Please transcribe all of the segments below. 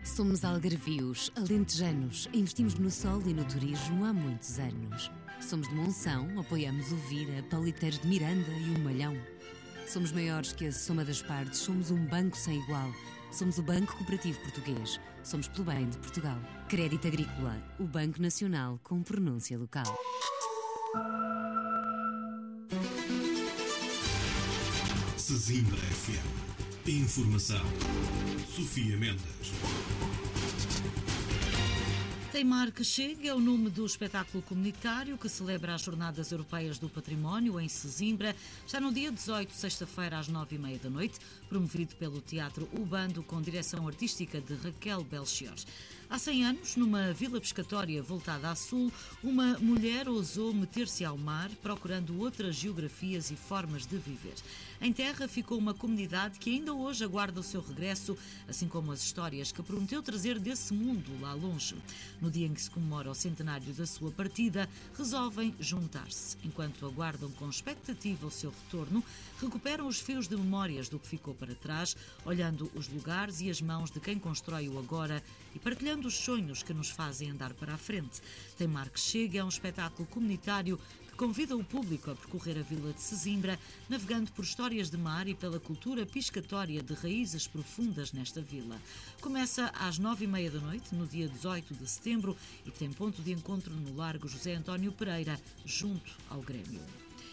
Somos algarvios, alentejanos, investimos no sol e no turismo há muitos anos. Somos de Monção, apoiamos o Vira, Paliteiros de Miranda e o Malhão. Somos maiores que a soma das partes, somos um banco sem igual. Somos o Banco Cooperativo Português. Somos pelo bem de Portugal. Crédito Agrícola, o Banco Nacional com pronúncia local. Sesimbra FM. Informação. Sofia Mendes. Teimar que Chegue é o nome do espetáculo comunitário que celebra as Jornadas Europeias do Património em Sesimbra, já no dia 18, sexta-feira, às 9h30 da noite, promovido pelo Teatro Ubando, com direção artística de Raquel Belchior. Há 100 anos, numa vila pescatória voltada a sul, uma mulher ousou meter-se ao mar, procurando outras geografias e formas de viver. Em terra ficou uma comunidade que ainda hoje aguarda o seu regresso, assim como as histórias que prometeu trazer desse mundo lá longe. No dia em que se comemora o centenário da sua partida, resolvem juntar-se. Enquanto aguardam com expectativa o seu retorno, recuperam os fios de memórias do que ficou para trás, olhando os lugares e as mãos de quem constrói o agora e partilhando os sonhos que nos fazem andar para a frente. Teimar que Chegue é um espetáculo comunitário que convida o público a percorrer a vila de Sesimbra, navegando por histórias de mar e pela cultura piscatória de raízes profundas nesta vila. Começa às 9h30 da noite, no dia 18 de setembro, e tem ponto de encontro no Largo José António Pereira, junto ao Grêmio.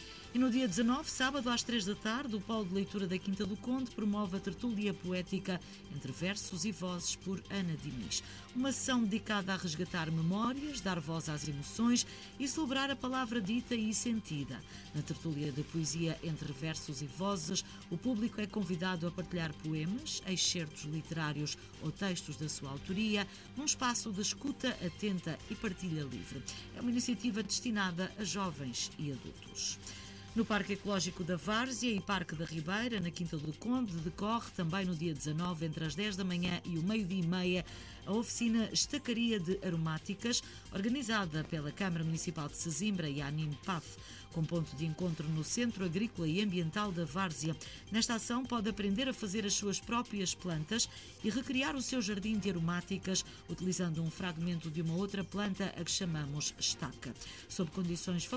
E no dia 19, sábado, às 3 da tarde, o Polo de Leitura da Quinta do Conde promove a tertúlia poética Entre Versos e Vozes por Ana Diniz. Uma sessão dedicada a resgatar memórias, dar voz às emoções e celebrar a palavra dita e sentida. Na tertúlia de poesia Entre Versos e Vozes, o público é convidado a partilhar poemas, excertos literários ou textos da sua autoria, num espaço de escuta atenta e partilha livre. É uma iniciativa destinada a jovens e adultos. No Parque Ecológico da Várzea e Parque da Ribeira, na Quinta do Conde, decorre também no dia 19, entre as 10 da manhã e o meio-dia e meia, a oficina Estacaria de Aromáticas, organizada pela Câmara Municipal de Sesimbra e a ANIMPAF, com ponto de encontro no Centro Agrícola e Ambiental da Várzea. Nesta ação pode aprender a fazer as suas próprias plantas e recriar o seu jardim de aromáticas, utilizando um fragmento de uma outra planta a que chamamos estaca. Sob condições